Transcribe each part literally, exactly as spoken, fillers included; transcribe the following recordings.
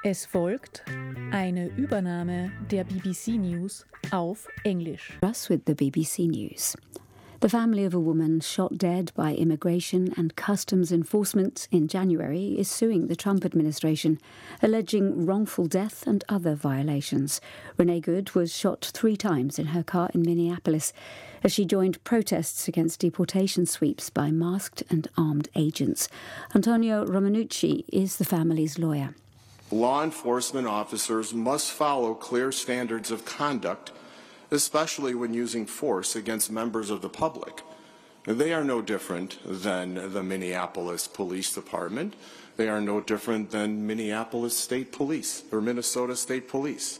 Es folgt eine Übernahme der B B C News auf Englisch. Us with the B B C News. The family of a woman shot dead by Immigration and Customs Enforcement in January is suing the Trump administration, alleging wrongful death and other violations. Renee Good was shot three times in her car in Minneapolis as she joined protests against deportation sweeps by masked and armed agents. Antonio Romanucci is the family's lawyer. Law enforcement officers must follow clear standards of conduct, especially when using force against members of the public. They are no different than the Minneapolis Police Department. They are no different than Minneapolis State Police or Minnesota State Police.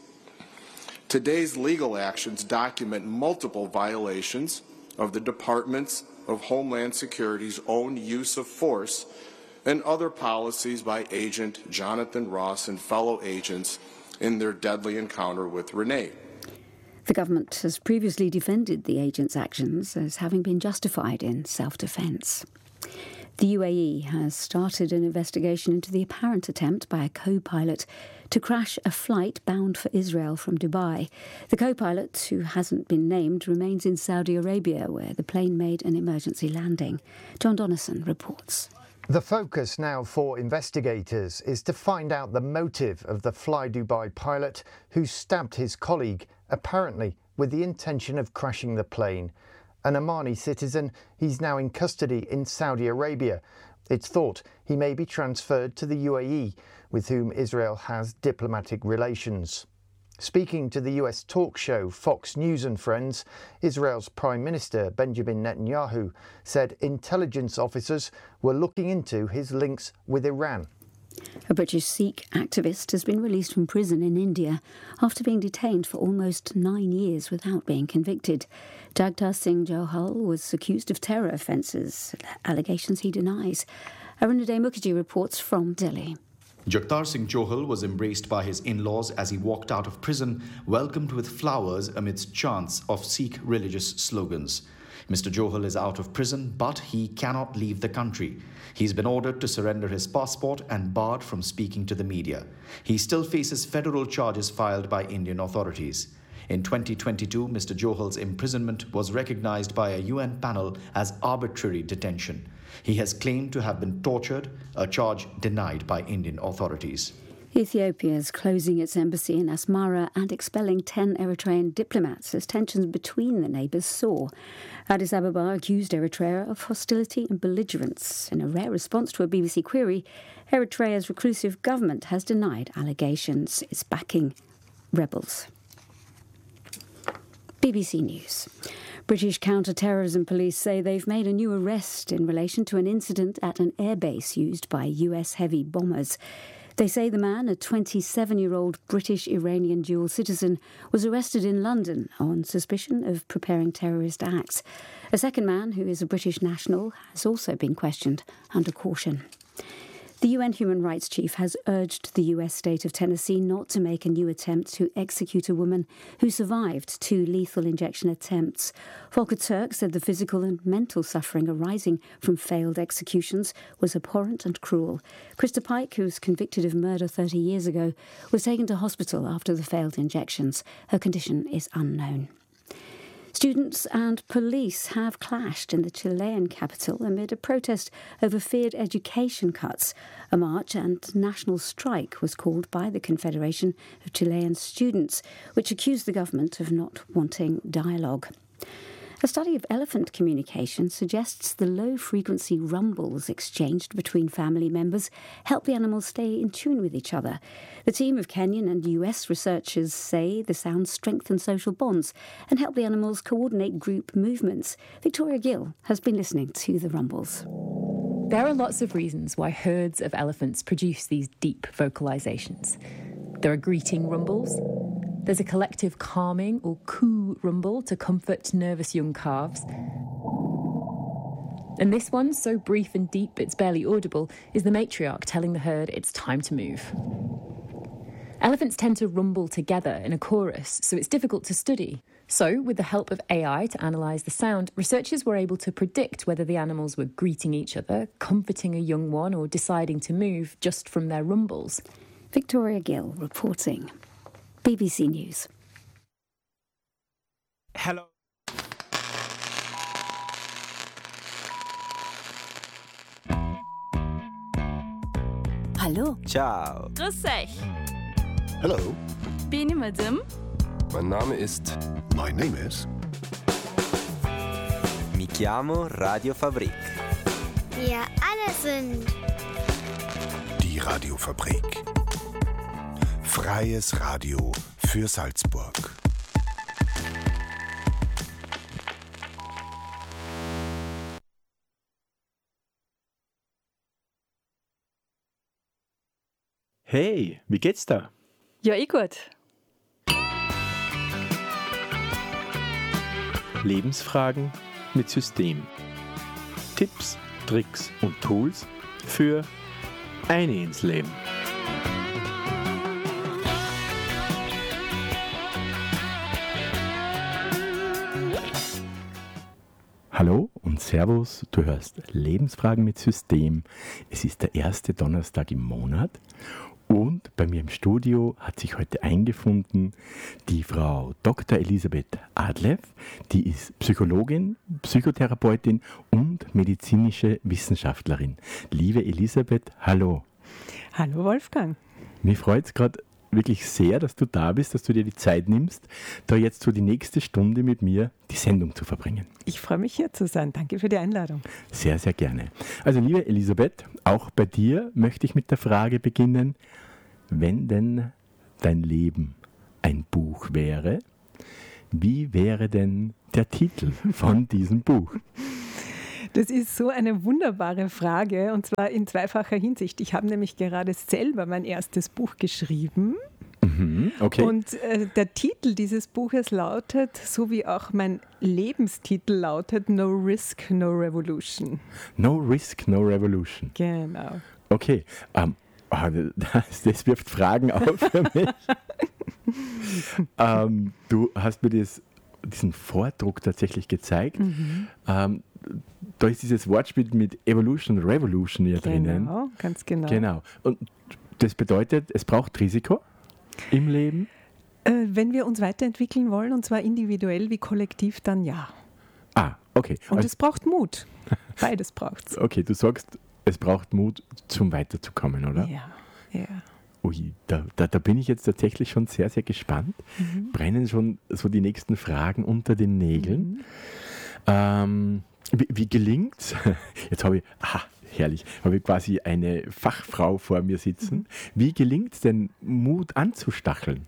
Today's legal actions document multiple violations of the Departments of Homeland Security's own use of force and other policies by Agent Jonathan Ross and fellow agents in their deadly encounter with Renee. The government has previously defended the agent's actions as having been justified in self-defence. The U A E has started an investigation into the apparent attempt by a co-pilot to crash a flight bound for Israel from Dubai. The co-pilot, who hasn't been named, remains in Saudi Arabia, where the plane made an emergency landing. John Donnison reports. The focus now for investigators is to find out the motive of the Fly Dubai pilot who stabbed his colleague, apparently with the intention of crashing the plane. An Omani citizen, he's now in custody in Saudi Arabia. It's thought he may be transferred to the U A E, with whom Israel has diplomatic relations. Speaking to the U S talk show Fox News and Friends, Israel's Prime Minister Benjamin Netanyahu said intelligence officers were looking into his links with Iran. A British Sikh activist has been released from prison in India after being detained for almost nine years without being convicted. Jagtar Singh Johal was accused of terror offences, allegations he denies. Arunadhay Mukherjee reports from Delhi. Jagtar Singh Johal was embraced by his in-laws as he walked out of prison, welcomed with flowers amidst chants of Sikh religious slogans. Mister Johal is out of prison, but he cannot leave the country. He's been ordered to surrender his passport and barred from speaking to the media. He still faces federal charges filed by Indian authorities. In twenty twenty-two, Mister Johal's imprisonment was recognized by a U N panel as arbitrary detention. He has claimed to have been tortured, a charge denied by Indian authorities. Ethiopia is closing its embassy in Asmara and expelling ten Eritrean diplomats as tensions between the neighbours soar. Addis Ababa accused Eritrea of hostility and belligerence. In a rare response to a B B C query, Eritrea's reclusive government has denied allegations it's backing rebels. B B C News. British counter-terrorism police say they've made a new arrest in relation to an incident at an airbase used by U S heavy bombers. They say the man, a twenty-seven-year-old British-Iranian dual citizen, was arrested in London on suspicion of preparing terrorist acts. A second man, who is a British national, has also been questioned under caution. The U N Human Rights Chief has urged the U S state of Tennessee not to make a new attempt to execute a woman who survived two lethal injection attempts. Volker Turk said the physical and mental suffering arising from failed executions was abhorrent and cruel. Krista Pike, who was convicted of murder thirty years ago, was taken to hospital after the failed injections. Her condition is unknown. Students and police have clashed in the Chilean capital amid a protest over feared education cuts. A march and national strike was called by the Confederation of Chilean Students, which accused the government of not wanting dialogue. A study of elephant communication suggests the low-frequency rumbles exchanged between family members help the animals stay in tune with each other. The team of Kenyan and U S researchers say the sounds strengthen social bonds and help the animals coordinate group movements. Victoria Gill has been listening to the rumbles. There are lots of reasons why herds of elephants produce these deep vocalizations. There are greeting rumbles. There's a collective calming or coo rumble to comfort nervous young calves. And this one, so brief and deep it's barely audible, is the matriarch telling the herd it's time to move. Elephants tend to rumble together in a chorus, so it's difficult to study. So, with the help of A I to analyse the sound, researchers were able to predict whether the animals were greeting each other, comforting a young one, or deciding to move just from their rumbles. Victoria Gill reporting. B B C News. Hello. Hallo. Ciao. Grüß euch. Hello. Bin ich Madame? Mein Name ist... My name is... Mi chiamo Radio Fabrik. Wir alle sind... Die Radiofabrik. Freies Radio für Salzburg. Hey, wie geht's da? Ja, eh gut. Lebensfragen mit System. Tipps, Tricks und Tools für eine ins Leben. Hallo und Servus, du hörst Lebensfragen mit System. Es ist der erste Donnerstag im Monat und bei mir im Studio hat sich heute eingefunden die Frau Doktor Elisabeth Adleff, die ist Psychologin, Psychotherapeutin und medizinische Wissenschaftlerin. Liebe Elisabeth, hallo. Hallo Wolfgang. Mir freut es gerade wirklich sehr, dass du da bist, dass du dir die Zeit nimmst, da jetzt so die nächste Stunde mit mir die Sendung zu verbringen. Ich freue mich, hier zu sein. Danke für die Einladung. Sehr, sehr gerne. Also liebe Elisabeth, auch bei dir möchte ich mit der Frage beginnen, wenn denn dein Leben ein Buch wäre, wie wäre denn der Titel von diesem Buch? Das ist so eine wunderbare Frage und zwar in zweifacher Hinsicht. Ich habe nämlich gerade selber mein erstes Buch geschrieben. Mhm, okay. Und äh, der Titel dieses Buches lautet, so wie auch mein Lebenstitel lautet, No Risk, No Revolution. No Risk, No Revolution. Genau. Okay, um, das, das wirft Fragen auf für mich. um, du hast mir das, diesen Vordruck tatsächlich gezeigt. Mhm. Um, da ist dieses Wortspiel mit Evolution und Revolution ja drinnen. Genau, ganz genau. Genau. Und das bedeutet, es braucht Risiko im Leben? Äh, wenn wir uns weiterentwickeln wollen, und zwar individuell wie kollektiv, dann ja. Ah, okay. Und also, es braucht Mut. Beides braucht es. Okay, du sagst, es braucht Mut, zum Weiterzukommen, oder? Ja, ja. Ui, da, da, da bin ich jetzt tatsächlich schon sehr, sehr gespannt. Mhm. Brennen schon so die nächsten Fragen unter den Nägeln. Mhm. Ähm, wie, wie gelingt's? Jetzt habe ich, aha, herrlich, habe ich quasi eine Fachfrau vor mir sitzen. Mhm. Wie gelingt es denn, Mut anzustacheln?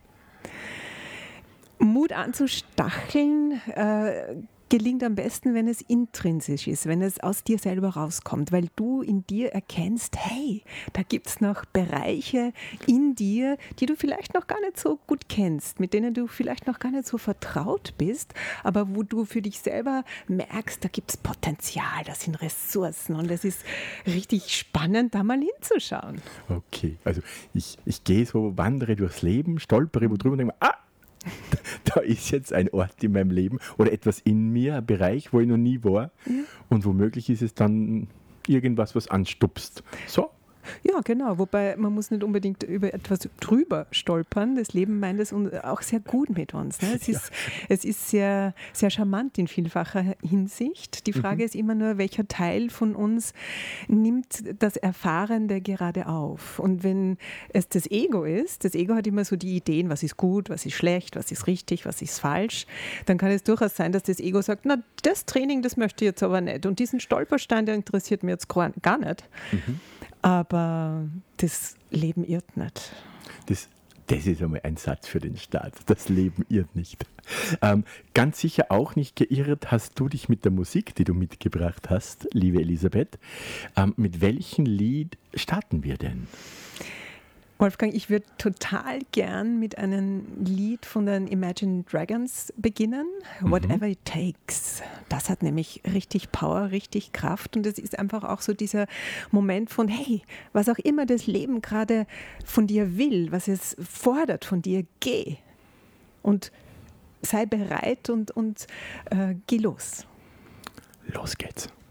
Mut anzustacheln äh, gelingt am besten, wenn es intrinsisch ist, wenn es aus dir selber rauskommt, weil du in dir erkennst, hey, da gibt es noch Bereiche in dir, die du vielleicht noch gar nicht so gut kennst, mit denen du vielleicht noch gar nicht so vertraut bist, aber wo du für dich selber merkst, da gibt es Potenzial, da sind Ressourcen und es ist richtig spannend, da mal hinzuschauen. Okay, also ich, ich gehe so, wandere durchs Leben, stolpere wo drüber und denke mir, ah, da ist jetzt ein Ort in meinem Leben oder etwas in mir, ein Bereich, wo ich noch nie war. Ja. Und womöglich ist es dann irgendwas, was anstupst. So. Ja, genau. Wobei man muss nicht unbedingt über etwas drüber stolpern. Das Leben meint es auch sehr gut mit uns. Ne? Es, ist, ja. es ist sehr, sehr charmant in vielfacher Hinsicht. Die Frage mhm. ist immer nur, welcher Teil von uns nimmt das Erfahrende gerade auf. Und wenn es das Ego ist, das Ego hat immer so die Ideen, was ist gut, was ist schlecht, was ist richtig, was ist falsch, dann kann es durchaus sein, dass das Ego sagt, na, das Training, das möchte ich jetzt aber nicht. Und diesen Stolperstein, der interessiert mich jetzt gar nicht. Mhm. Aber das Leben irrt nicht. Das, das ist einmal ein Satz für den Start. Das Leben irrt nicht. Ähm, ganz sicher auch nicht geirrt hast du dich mit der Musik, die du mitgebracht hast, liebe Elisabeth. Ähm, mit welchem Lied starten wir denn? Wolfgang, ich würde total gern mit einem Lied von den Imagine Dragons beginnen. Mhm. Whatever It Takes. Das hat nämlich richtig Power, richtig Kraft und es ist einfach auch so dieser Moment von, hey, was auch immer das Leben gerade von dir will, was es fordert von dir, geh und sei bereit und, und äh, geh los. Los geht's.